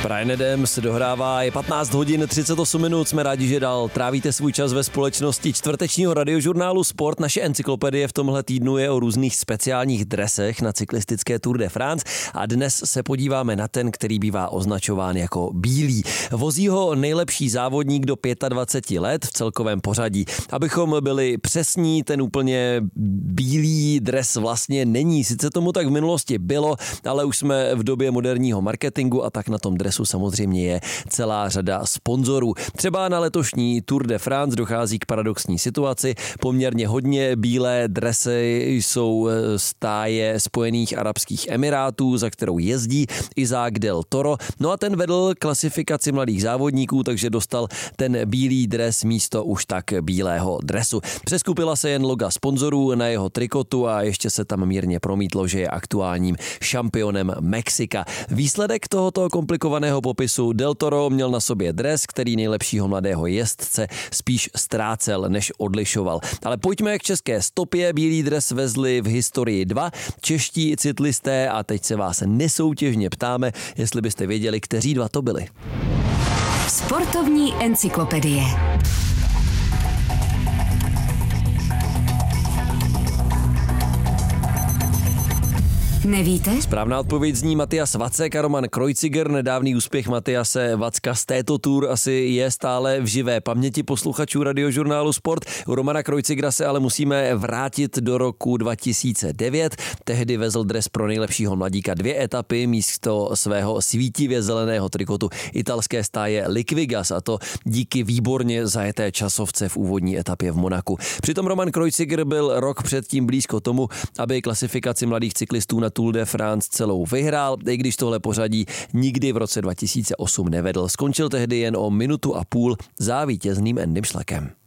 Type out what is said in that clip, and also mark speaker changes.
Speaker 1: Brian Adams dohrává, je 15 hodin 38 minut, jsme rádi, že dál trávíte svůj čas ve společnosti čtvrtečního radiožurnálu Sport. Naše encyklopedie v tomhle týdnu je o různých speciálních dresech na cyklistické Tour de France a dnes se podíváme na ten, který bývá označován jako bílý. Vozí ho nejlepší závodník do 25 let v celkovém pořadí. Abychom byli přesní, ten úplně bílý dres vlastně není. Sice tomu tak v minulosti bylo, ale už jsme v době moderního marketingu a tak na tom dresu samozřejmě je celá řada sponzorů. Třeba na letošní Tour de France dochází k paradoxní situaci. Poměrně hodně bílé dresy jsou stáje Spojených arabských emirátů, za kterou jezdí Isaac del Toro. No a ten vedl klasifikaci mladých závodníků, takže dostal ten bílý dres místo už tak bílého dresu. Přeskupila se jen loga sponzorů na jeho trikotu a ještě se tam mírně promítlo, že je aktuálním šampionem Mexika. Výsledek tohoto komplikovaného popisu: Del Toro měl na sobě dres, který nejlepšího mladého jezdce spíš ztrácel, než odlišoval. Ale pojďme k české stopě. Bílý dres vezli v historii dva čeští cyklisté a teď se vás nesoutěžně ptáme, jestli byste věděli, kteří dva to byli.
Speaker 2: Sportovní encyklopedie. Nevíte?
Speaker 1: Správná odpověď zní Matthias Vacek a Roman Kreuziger. Nedávný úspěch Mathiase Vacka z této Tour asi je stále v živé paměti posluchačů radiožurnálu Sport. U Romana Kreuzigera se ale musíme vrátit do roku 2009. Tehdy vezl dres pro nejlepšího mladíka 2 etapy místo svého svítivě zeleného trikotu italské stáje Liquigas, a to díky výborně zajeté časovce v úvodní etapě v Monaku. Přitom Roman Kreuziger byl rok předtím blízko tomu, aby klasifikaci mladých cyklistů na Tour de France celou vyhrál, i když tohle pořadí nikdy v roce 2008 nevedl. Skončil tehdy jen o 1,5 minuty za vítězným Endym Schleckem.